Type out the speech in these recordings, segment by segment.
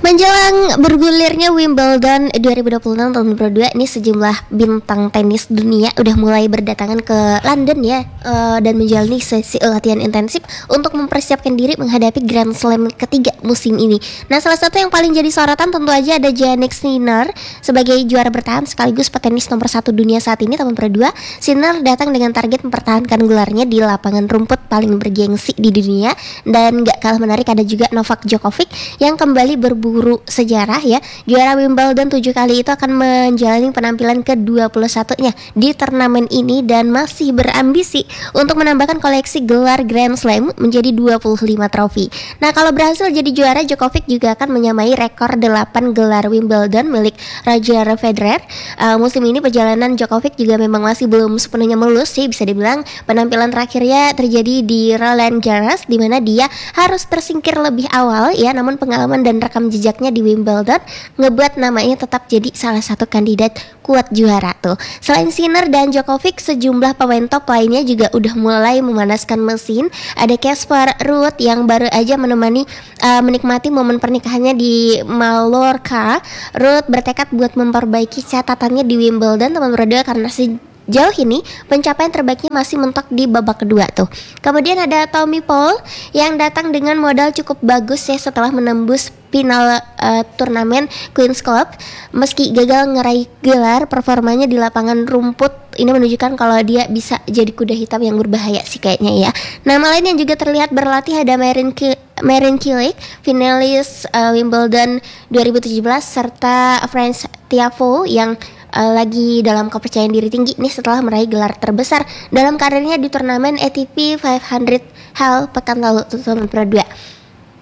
Menjelang bergulirnya Wimbledon 2026 tahun 2022, ini sejumlah bintang tenis dunia udah mulai berdatangan ke London ya, dan menjalani sesi latihan intensif untuk mempersiapkan diri menghadapi Grand Slam ketiga musim ini. Nah, salah satu yang paling jadi sorotan tentu aja ada Jannik Sinner sebagai juara bertahan sekaligus petenis nomor 1 dunia saat ini tahun 2022. Sinner datang dengan target mempertahankan gelarnya di lapangan rumput paling bergengsi di dunia, dan gak kalah menarik ada juga Novak Djokovic yang kembali berburu sejarah ya. Juara Wimbledon 7 kali itu akan menjalani penampilan ke-21-nya di turnamen ini dan masih berambisi untuk menambahkan koleksi gelar Grand Slam menjadi 25 trofi. Nah, kalau berhasil jadi juara, Djokovic juga akan menyamai rekor 8 gelar Wimbledon milik Roger Federer. Musim ini perjalanan Djokovic juga memang masih belum sepenuhnya mulus sih, bisa dibilang. Penampilan terakhirnya terjadi di Roland Garros di mana dia harus tersingkir lebih awal ya, namun pengalaman dan rekam jejaknya di Wimbledon ngebuat namanya tetap jadi salah satu kandidat kuat juara tuh. Selain Sinner dan Djokovic, sejumlah pemain top lainnya juga udah mulai memanaskan mesin. Ada Casper Ruud yang baru aja menikmati momen pernikahannya di Mallorca. Ruud bertekad buat memperbaiki catatannya di Wimbledon teman berdua karena sejauh ini pencapaian terbaiknya masih mentok di babak kedua tuh. Kemudian ada Tommy Paul yang datang dengan modal cukup bagus ya setelah menembus final turnamen Queen's Club. Meski gagal ngeraih gelar, performanya di lapangan rumput ini menunjukkan kalau dia bisa jadi kuda hitam yang berbahaya sih kayaknya ya. Nama lain yang juga terlihat berlatih ada Marin Cilic, finalis Wimbledon 2017, serta France Tiafoe yang lagi dalam kepercayaan diri tinggi nih setelah meraih gelar terbesar dalam karirnya di turnamen ATP 500 Hell pekan lalu tahun 2022.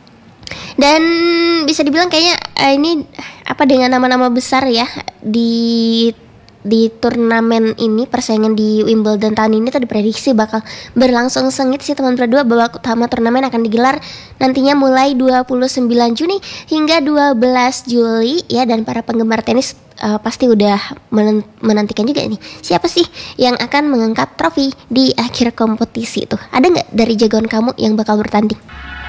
Dan bisa dibilang kayaknya ini dengan nama-nama besar ya di turnamen ini. Persaingan di Wimbledon tahun ini tuh diprediksi bakal berlangsung sengit sih teman berdua. Babak utama turnamen akan digelar nantinya mulai 29 Juni hingga 12 Juli ya, dan para penggemar tenis pasti udah menantikan juga nih siapa sih yang akan mengangkat trofi di akhir kompetisi tuh. Ada nggak dari jagoan kamu yang bakal bertanding?